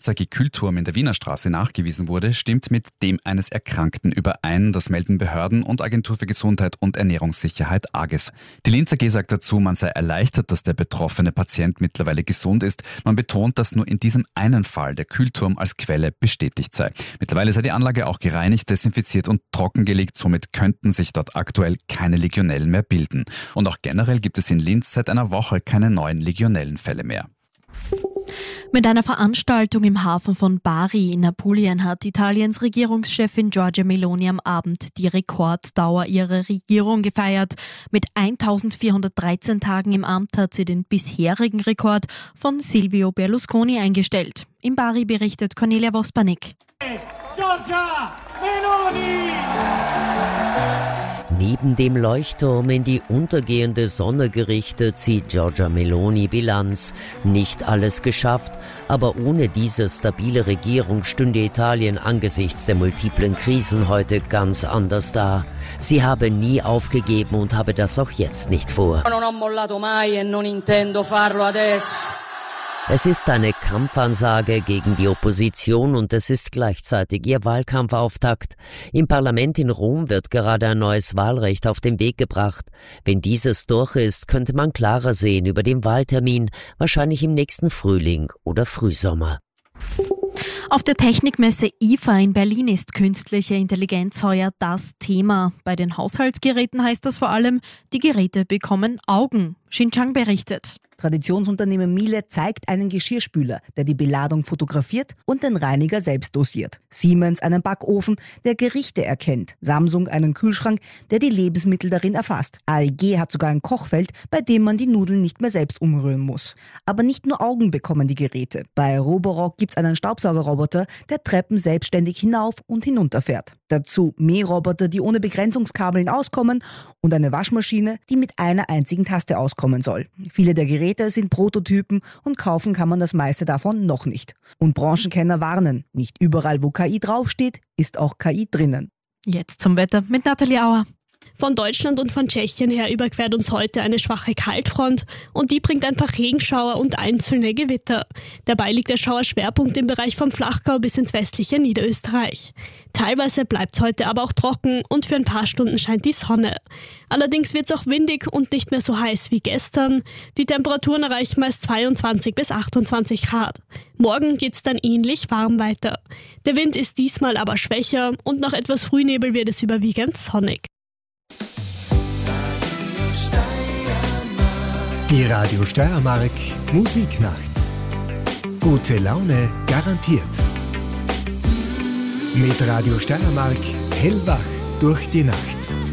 Linzer Gekühlturm in der Wiener Straße nachgewiesen wurde, stimmt mit dem eines Erkrankten überein. Das melden Behörden und Agentur für Gesundheit und Ernährungssicherheit AGES. Die Linzer G sagt dazu, man sei erleichtert, dass der betroffene Patient mittlerweile gesund ist. Man betont, dass nur in diesem einen Fall der Kühlturm als Quelle bestätigt sei. Mittlerweile sei die Anlage auch gereinigt, desinfiziert und trockengelegt. Somit könnten sich dort aktuell keine Legionellen mehr bilden. Und auch generell gibt es in Linz seit einer Woche keine neuen Legionellenfälle mehr. Mit einer Veranstaltung im Hafen von Bari in Apulien hat Italiens Regierungschefin Giorgia Meloni am Abend die Rekorddauer ihrer Regierung gefeiert. Mit 1413 Tagen im Amt hat sie den bisherigen Rekord von Silvio Berlusconi eingestellt. In Bari berichtet Cornelia Vospanek. Giorgia Meloni! Neben dem Leuchtturm in die untergehende Sonne gerichtet zieht Giorgia Meloni Bilanz. Nicht alles geschafft, aber ohne diese stabile Regierung stünde Italien angesichts der multiplen Krisen heute ganz anders da. Sie habe nie aufgegeben und habe das auch jetzt nicht vor. Es ist eine Kampfansage gegen die Opposition und es ist gleichzeitig ihr Wahlkampfauftakt. Im Parlament in Rom wird gerade ein neues Wahlrecht auf den Weg gebracht. Wenn dieses durch ist, könnte man klarer sehen über den Wahltermin, wahrscheinlich im nächsten Frühling oder Frühsommer. Auf der Technikmesse IFA in Berlin ist künstliche Intelligenz heuer das Thema. Bei den Haushaltsgeräten heißt das vor allem, die Geräte bekommen Augen. Xinjiang berichtet. Traditionsunternehmen Miele zeigt einen Geschirrspüler, der die Beladung fotografiert und den Reiniger selbst dosiert. Siemens einen Backofen, der Gerichte erkennt. Samsung einen Kühlschrank, der die Lebensmittel darin erfasst. AEG hat sogar ein Kochfeld, bei dem man die Nudeln nicht mehr selbst umrühren muss. Aber nicht nur Augen bekommen die Geräte. Bei Roborock gibt's einen Staubsaugerroboter, der Treppen selbstständig hinauf und hinunter fährt. Dazu Mähroboter, die ohne Begrenzungskabeln auskommen und eine Waschmaschine, die mit einer einzigen Taste auskommen soll. Viele der Geräte sind Prototypen und kaufen kann man das meiste davon noch nicht. Und Branchenkenner warnen, nicht überall, wo KI draufsteht, ist auch KI drinnen. Jetzt zum Wetter mit Nathalie Auer. Von Deutschland und von Tschechien her überquert uns heute eine schwache Kaltfront und die bringt ein paar Regenschauer und einzelne Gewitter. Dabei liegt der Schauerschwerpunkt im Bereich vom Flachgau bis ins westliche Niederösterreich. Teilweise bleibt es heute aber auch trocken und für ein paar Stunden scheint die Sonne. Allerdings wird es auch windig und nicht mehr so heiß wie gestern. Die Temperaturen erreichen meist 22 bis 28 Grad. Morgen geht es dann ähnlich warm weiter. Der Wind ist diesmal aber schwächer und nach etwas Frühnebel wird es überwiegend sonnig. Die Radio Steiermark Musiknacht. Gute Laune garantiert. Mit Radio Steiermark hellwach durch die Nacht.